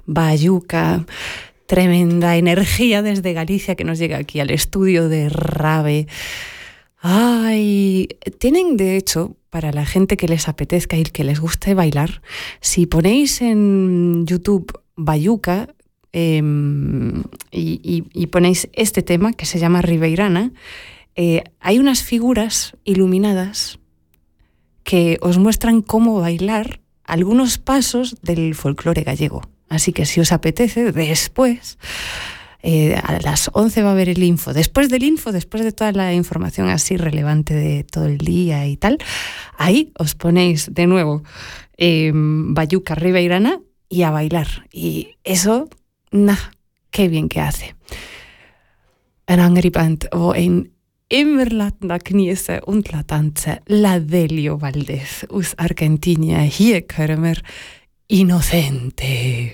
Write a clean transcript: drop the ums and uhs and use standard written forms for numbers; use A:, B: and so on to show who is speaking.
A: bayuca, tremenda energía desde Galicia que nos llega aquí al estudio de Rave. Ay, tienen de hecho, para la gente que les apetezca y que les guste bailar, si ponéis en YouTube bayuca y ponéis este tema que se llama Ribeirana, hay unas figuras iluminadas que os muestran cómo bailar algunos pasos del folclore gallego. Así que si os apetece, después, a las 11 va a haber el info. Después del info, después de toda la información así relevante de todo el día y tal, ahí os ponéis de nuevo bayuca ribeirana y a bailar. Y eso, qué bien que hace. En Angriband o en Immerlatna Kniese und Latance, la Delio Valdez, us Argentina, hier können wir Inocente.